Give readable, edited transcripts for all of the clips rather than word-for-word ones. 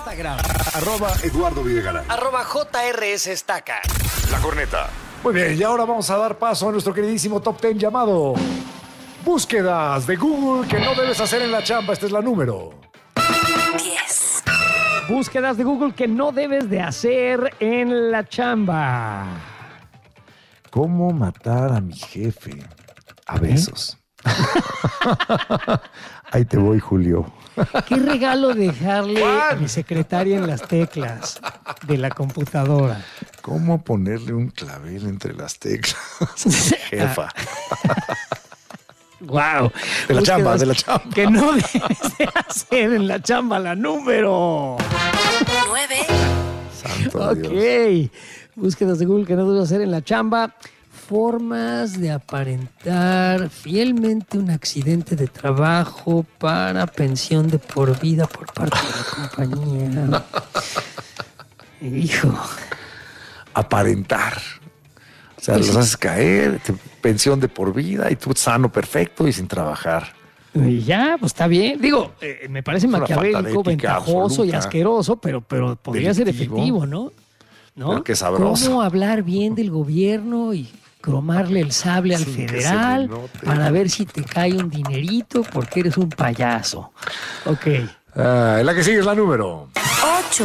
Instagram. @Eduardo Videgaray. @JRS Estaca. La Corneta. Muy bien, y ahora vamos a dar paso a nuestro queridísimo Top 10 llamado Búsquedas de Google que no debes hacer en la chamba. Esta es la número 10. Búsquedas de Google que no debes de hacer en la chamba. ¿Cómo matar a mi jefe a besos? Ahí te voy, Julio. ¿Qué regalo dejarle a mi secretaria en las teclas de la computadora? ¿Cómo ponerle un clavel entre las teclas? Jefa. Wow. De la chamba. Que no debes de hacer en la chamba, la número 9. Santo Dios. Ok. Búsquedas de Google que no debes hacer en la chamba. Formas de aparentar fielmente un accidente de trabajo para pensión de por vida por parte de la compañía. Hijo. Aparentar. O sea, los haces caer, pensión de por vida y tú sano, perfecto y sin trabajar. Y ya, pues está bien. Digo, me parece una maquiavélico, falta de ética ventajoso y absoluta. asqueroso, pero podría ser Delictivo. efectivo, ¿no? Pero qué sabroso. ¿Cómo hablar bien del gobierno y cromarle el sable al Sin que se federal le note. para ver si te cae un dinerito porque eres un payaso? Ok. La que sigue es la número 8.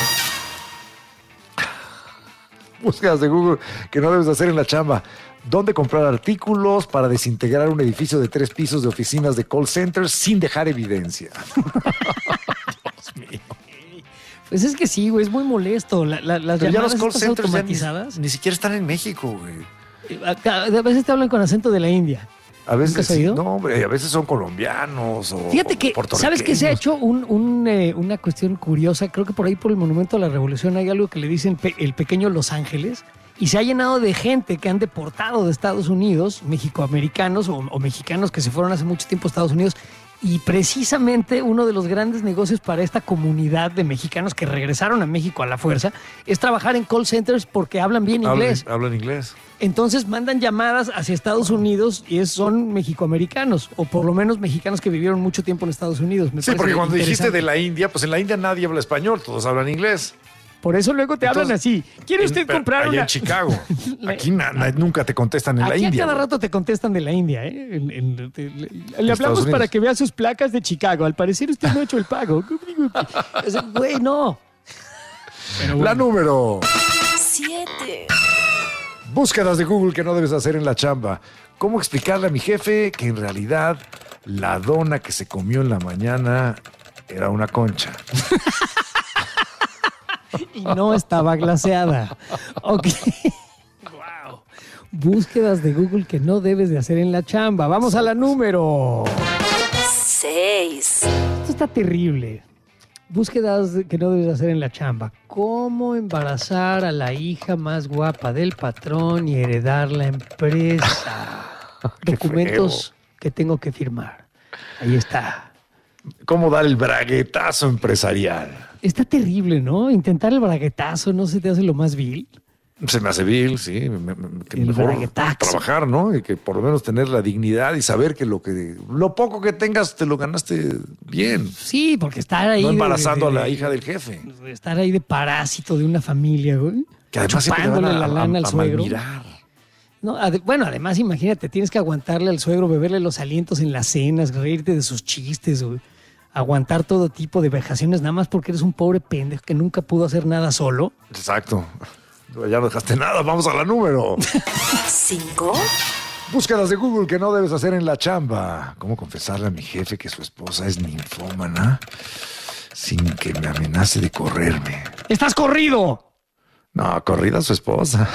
Búsquedas de Google que no debes hacer en la chamba. ¿Dónde comprar artículos para desintegrar un edificio de 3 pisos de oficinas de call centers sin dejar evidencia? Dios mío. Pues es que sí, güey, es muy molesto. Las Pero ya llamadas los call estas centers ya automatizadas, ni siquiera están en México, güey. a veces te hablan con acento de la India. A veces, ¿Nunca has oído? no, hombre, a veces son colombianos o Fíjate que, ¿sabes qué? Se ha puertorriqueños. hecho una cuestión curiosa. Creo que por ahí por el Monumento a la Revolución hay algo que le dicen el pequeño Los Ángeles. Y se ha llenado de gente que han deportado de Estados Unidos, mexicoamericanos o mexicanos que se fueron hace mucho tiempo a Estados Unidos. Y precisamente uno de los grandes negocios para esta comunidad de mexicanos que regresaron a México a la fuerza es trabajar en call centers porque hablan bien inglés. Hablan inglés. Entonces mandan llamadas hacia Estados Unidos y son mexicoamericanos, o por lo menos mexicanos que vivieron mucho tiempo en Estados Unidos. Me Sí, parece porque cuando dijiste interesante. de la India, pues en la India nadie habla español, todos hablan inglés. Por eso luego te hablan así. ¿Quiere usted Pero comprar allá una...? en Chicago. Aquí nunca te contestan en la Aquí India. a cada güey. rato te contestan de la India, ¿eh? Le hablamos Estados para Unidos. que vea sus placas de Chicago. Al parecer usted no ha hecho el pago. O sea, güey, no. Pero bueno. La número 7. Búsquedas de Google que no debes hacer en la chamba. ¿Cómo explicarle a mi jefe que en realidad la dona que se comió en la mañana era una concha? Y no estaba glaseada. Ok. Wow. Búsquedas de Google que no debes de hacer en la chamba. Vamos a la número. 6. Esto está terrible. Búsquedas que no debes de hacer en la chamba. ¿Cómo embarazar a la hija más guapa del patrón y heredar la empresa? Qué Documentos que tengo que firmar. Ahí está. ¿Cómo dar el braguetazo empresarial? Está terrible, ¿no? Intentar el braguetazo no se te hace lo más vil. Se me hace vil, sí. Que El mejor braguetazo. trabajar, ¿no? Y que por lo menos tener la dignidad y saber que lo poco que tengas te lo ganaste bien. Sí, porque estar ahí... No embarazando a de- la hija del jefe. Estar ahí de parásito de una familia, güey. Que además siempre te van Chupándole la lana al a suegro. malmirar. No, bueno, además imagínate, tienes que aguantarle al suegro, beberle los alientos en las cenas, reírte de sus chistes, güey. Aguantar todo tipo de vejaciones nada más porque eres un pobre pendejo que nunca pudo hacer nada solo. Exacto. Ya no dejaste nada. Vamos a la número. 5. Búsquedas de Google que no debes hacer en la chamba. ¿Cómo confesarle a mi jefe que su esposa es ninfómana sin que me amenace de correrme? ¡Estás corrido! No, corrida a su esposa.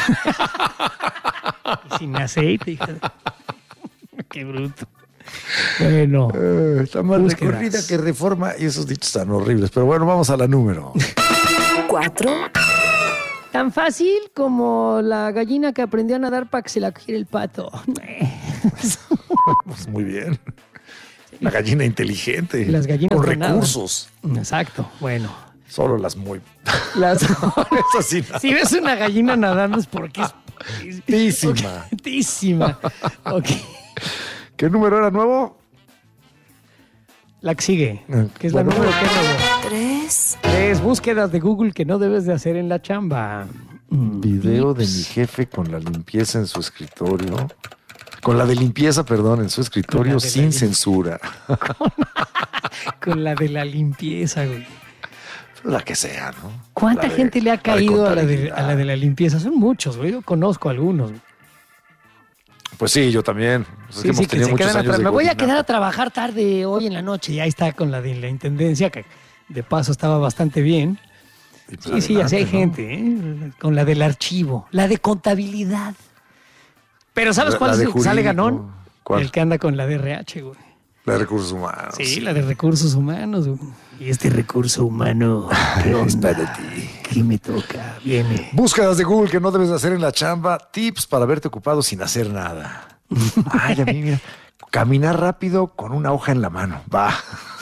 Sin aceite, hija. Qué bruto. Bueno, Está más Búsquedas. recorrida que reforma y esos dichos tan horribles. Pero bueno, vamos a la número. 4. tan fácil como la gallina que aprendió a nadar para que se la cogiera el pato. Pues muy bien. La gallina inteligente. Las gallinas con no nadan. recursos. Exacto, bueno. Solo las muy... Las... Eso sí, Si ves una gallina nadando es porque es... Tísima. Ok, tísima. Ok. ¿Qué número era nuevo? La que sigue, que es Bueno, la número que nuevo. 3. 3 búsquedas de Google que no debes de hacer en la chamba. Video de mi jefe con la limpieza en su escritorio. Con la de limpieza, perdón, en su escritorio sin censura. Con la de la limpieza, güey. La que sea, ¿no? ¿Cuánta gente le ha caído a la de la limpieza? Son muchos, güey. Yo conozco algunos. Pues sí, yo también. Sí, sí, que se quedan atrás. Me voy a quedar a trabajar tarde hoy en la noche. Y ahí está con la de la intendencia, que de paso estaba bastante bien. Pues sí, así hay gente, ¿eh? Con la del archivo, la de contabilidad. Pero ¿sabes cuál es el que sale ganón? ¿Cuál? El que anda con la de RH, güey. La de recursos humanos. Sí, la de recursos humanos, güey. Y este recurso humano, ¿qué onda? para ti. ¿Qué me toca? Viene. Búsquedas de Google que no debes hacer en la chamba. Tips para verte ocupado sin hacer nada. Ay, a mí, mira. Caminar rápido con una hoja en la mano. Va.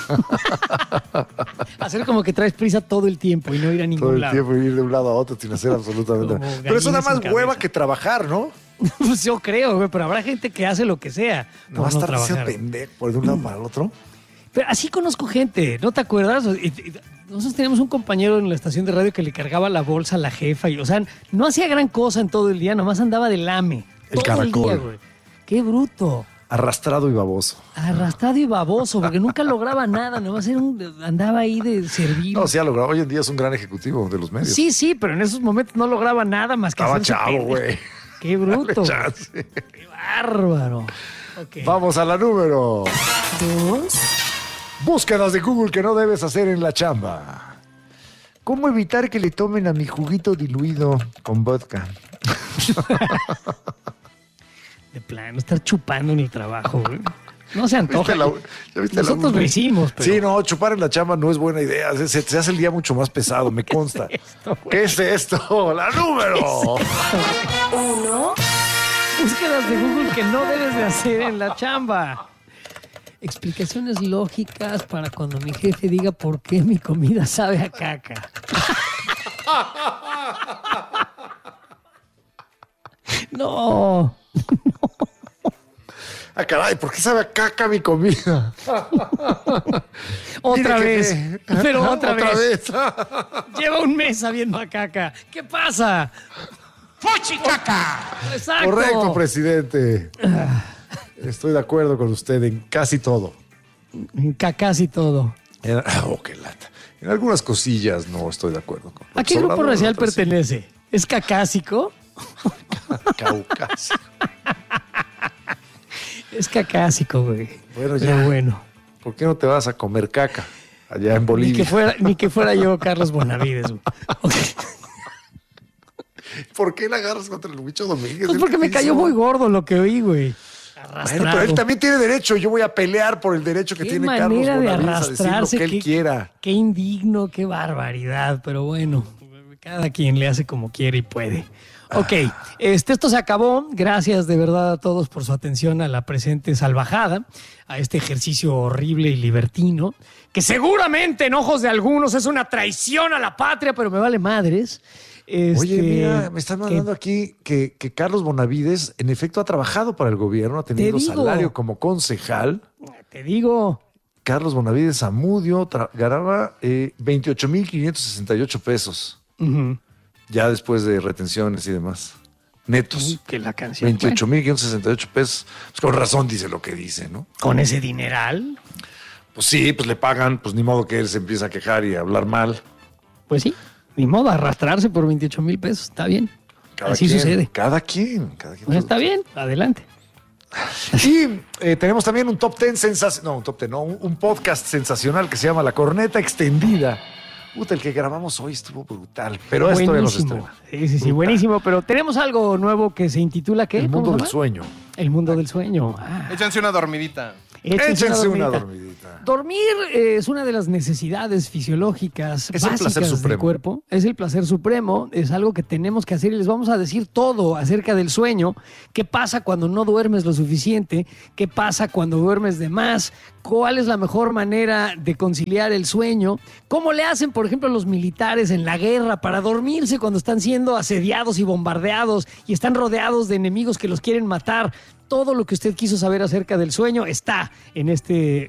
Hacer como que traes prisa todo el tiempo y no ir a ningún Todo el lado. tiempo ir de un lado a otro sin hacer absolutamente Como nada. Pero eso da gallina más sin hueva cabeza. que trabajar, ¿no? Pues yo creo, güey, pero habrá gente que hace lo que sea. No va a por estar haciendo trabajar. pendejo por de un lado para el otro. Pero así conozco gente, ¿no te acuerdas? Nosotros teníamos un compañero en la estación de radio que le cargaba la bolsa a la jefa y, o sea, no hacía gran cosa en todo el día, nomás andaba de lame. El todo el caracol. día, güey. Qué bruto. Arrastrado y baboso. Arrastrado y baboso, porque nunca lograba nada, nomás andaba ahí de servir. No, sí ha logrado. Hoy en día es un gran ejecutivo de los medios. Sí, pero en esos momentos no lograba nada más que Estaba hacerse chavo, pendejo. güey. Qué bruto. Dale chance. Qué bárbaro. Ok. Vamos a la número. 2. Búsquedas de Google que no debes hacer en la chamba. ¿Cómo evitar que le tomen a mi juguito diluido con vodka? De plano, estar chupando en el trabajo, güey. No se antoja. ¿Ya viste la Nosotros lo hicimos, pero... Sí, no, chupar en la chamba no es buena idea. Se hace el día mucho más pesado, me consta. ¿Qué es esto? La número. 1. Búsquedas de Google que no debes de hacer en la chamba. Explicaciones lógicas para cuando mi jefe diga por qué mi comida sabe a caca. No. Ah, caray, ¿por qué sabe a caca mi comida? Otra Mire, vez. jefe. Pero otra vez. vez. Lleva un mes sabiendo a caca. ¿Qué pasa? ¡Fuchi caca! Exacto. Correcto, presidente. Estoy de acuerdo con usted en casi todo. Casi todo. Qué lata. En algunas cosillas no estoy de acuerdo con. ¿A qué grupo Obrador, racial otras sí. pertenece? ¿Es cacásico? Caucasio. Es cacásico, güey. Bueno, Pero ya. bueno. ¿Por qué no te vas a comer caca allá en Ni Bolivia? que fuera yo Carlos Bonavides, güey. Ok. ¿Por qué la agarras contra el Huicho Domínguez? Pues porque me cayó muy gordo lo que oí, güey. Arrastrado. Bueno, pero él también tiene derecho. Yo voy a pelear por el derecho que Qué tiene Carlos manera de Bonavides a decir lo arrastrarse, que él quiera. Qué indigno, qué barbaridad. Pero bueno, cada quien le hace como quiere y puede. Ok, esto se acabó. Gracias de verdad a todos por su atención a la presente salvajada, a este ejercicio horrible y libertino, que seguramente en ojos de algunos es una traición a la patria, pero me vale madres. Oye, mira, me están mandando aquí que Carlos Bonavides en efecto ha trabajado para el gobierno, ha tenido digo. salario como concejal. Te digo, Carlos Bonavides Zamudio ganaba 28,568 pesos. Ya después de retenciones y demás. Netos. que la canción. 28,568 pesos. Pues con razón dice lo que dice, ¿no? Con ese dineral, Pues sí, pues le pagan, pues ni modo que él se empiece a quejar y a hablar mal. pues sí, ni modo, arrastrarse por 28,000 pesos, está bien. Así quien, sucede. Cada quien. Pues está bien, adelante. Y tenemos también un top 10 un podcast sensacional que se llama La Corneta Extendida. Puta, el que grabamos hoy estuvo brutal, pero esto ya nos Buenísimo. estrena. Sí, buenísimo. Pero tenemos algo nuevo que se intitula ¿qué? El ¿Cómo mundo se del llama? sueño. El mundo del sueño. Ah, Échanse una dormidita. Échense una dormidita. Dormir es una de las necesidades fisiológicas Es el básicas placer del supremo. cuerpo. Es el placer supremo. Es algo que tenemos que hacer y les vamos a decir todo acerca del sueño. ¿Qué pasa cuando no duermes lo suficiente? ¿Qué pasa cuando duermes de más? ¿Cuál es la mejor manera de conciliar el sueño? ¿Cómo le hacen, por ejemplo, los militares en la guerra para dormirse cuando están siendo asediados y bombardeados y están rodeados de enemigos que los quieren matar? Todo lo que usted quiso saber acerca del sueño está en este episodio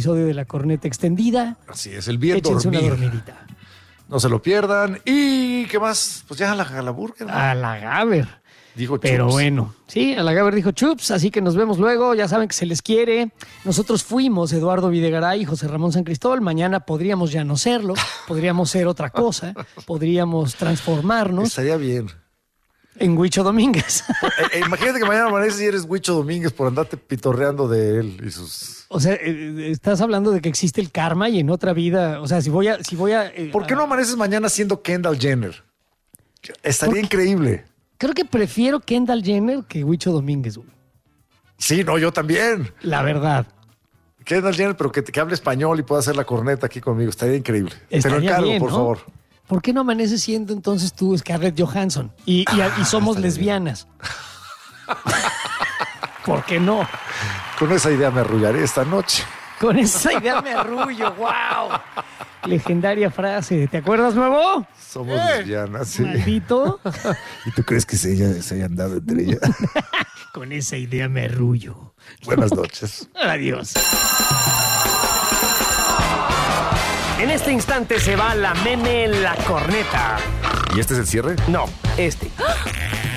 episodio de La Corneta Extendida. Así es, el bien Échense una dormir. dormidita. No se lo pierdan. ¿Y qué más? Pues ya a la burger. ¿no? A la Gaber. Dijo Pero Chups. bueno, sí, a la Gaber dijo Chups, así que nos vemos luego. Ya saben que se les quiere. Nosotros fuimos Eduardo Videgaray y José Ramón San Cristóbal. Mañana podríamos ya no serlo, podríamos ser otra cosa, podríamos transformarnos Estaría bien. en Huicho Domínguez. Imagínate que mañana amaneces y eres Huicho Domínguez por andarte pitorreando de él y sus... O sea, estás hablando de que existe el karma y en otra vida, o sea, si voy a ¿Por qué no amaneces mañana siendo Kendall Jenner? Estaría increíble. Creo que prefiero Kendall Jenner que Huicho Domínguez, güey. Sí, no, yo también. La verdad. Kendall Jenner, pero que hable español y pueda hacer la corneta aquí conmigo. Estaría increíble. Te lo Estaría encargo, bien, por ¿no? favor. ¿Por qué no amaneces siendo entonces tú Scarlett Johansson? Y somos lesbianas. ¿Por qué no? Con esa idea me arrullaré esta noche. Con esa idea me arrullo. ¡Wow! Legendaria frase. ¿Te acuerdas, nuevo? Somos lesbianas, sí. Maldito. ¿Y tú crees que se hayan dado entre ellas? Con esa idea me arrullo. Buenas noches. Adiós. En este instante se va la meme La Corneta. ¿Y este es el cierre? No, este.